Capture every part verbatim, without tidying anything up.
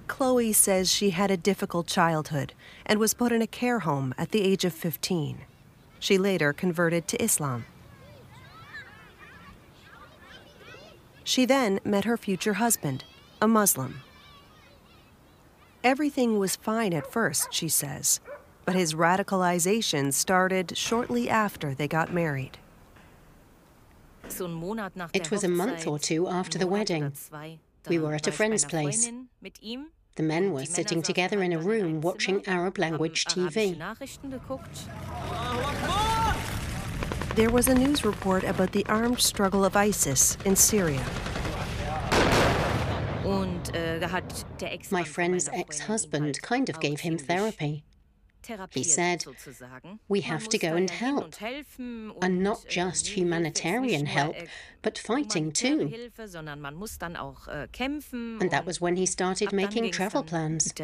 Chloe says she had a difficult childhood and was put in a care home at the age of fifteen. She later converted to Islam. She then met her future husband, a Muslim. Everything was fine at first, she says, but his radicalization started shortly after they got married. It was a month or two after the wedding. We were at a friend's place. The men were sitting together in a room watching Arab language T V. There was a news report about the armed struggle of ISIS in Syria. My friend's ex-husband kind of gave him therapy. He said, we have to go and help, and not just humanitarian help, but fighting too. And that was when he started making travel plans.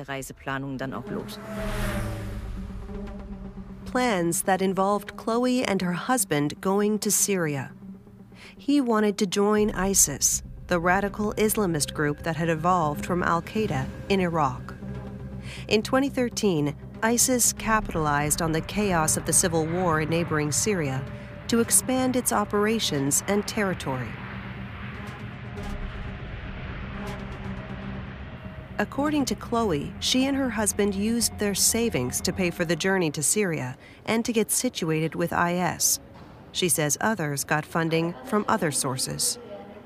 Plans that involved Chloe and her husband going to Syria. He wanted to join ISIS, the radical Islamist group that had evolved from Al-Qaeda in Iraq. In twenty thirteen, ISIS capitalized on the chaos of the civil war in neighboring Syria to expand its operations and territory. According to Chloe, she and her husband used their savings to pay for the journey to Syria and to get situated with I S. She says others got funding from other sources.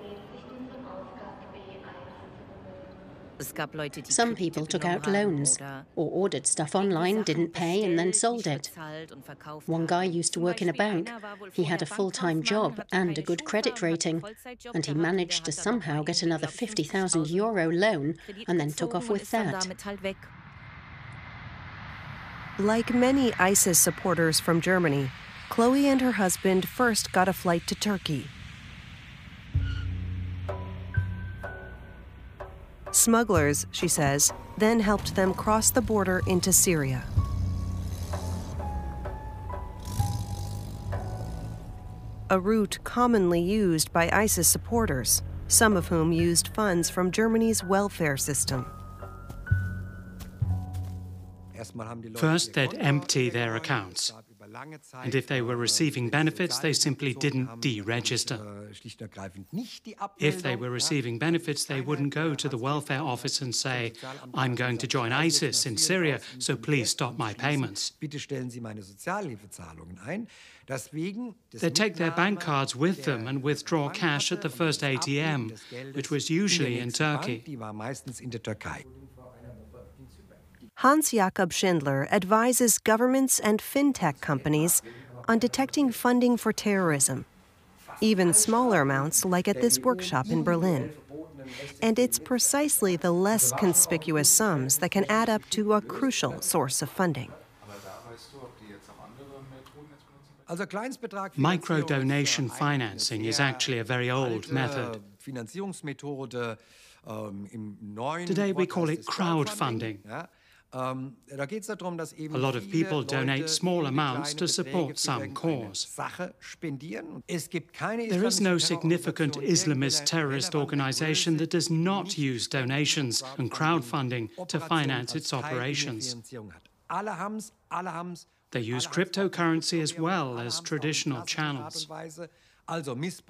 Some people took out loans or ordered stuff online, didn't pay, and then sold it. One guy used to work in a bank. He had a full-time job and a good credit rating, and he managed to somehow get another fifty thousand euro loan and then took off with that. Like many ISIS supporters from Germany, Chloe and her husband first got a flight to Turkey. Smugglers, she says, then helped them cross the border into Syria. A route commonly used by ISIS supporters, some of whom used funds from Germany's welfare system. First, they'd empty their accounts. And if they were receiving benefits, they simply didn't deregister. If they were receiving benefits, they wouldn't go to the welfare office and say, I'm going to join ISIS in Syria, so please stop my payments. They'd take their bank cards with them and withdraw cash at the first A T M, which was usually in Turkey. Hans-Jakob Schindler advises governments and fintech companies on detecting funding for terrorism, even smaller amounts like at this workshop in Berlin. And it's precisely the less conspicuous sums that can add up to a crucial source of funding. Micro-donation financing is actually a very old method. Today we call it crowdfunding. A lot of people donate small amounts to support some cause. There is no significant Islamist terrorist organization that does not use donations and crowdfunding to finance its operations. They use cryptocurrency as well as traditional channels.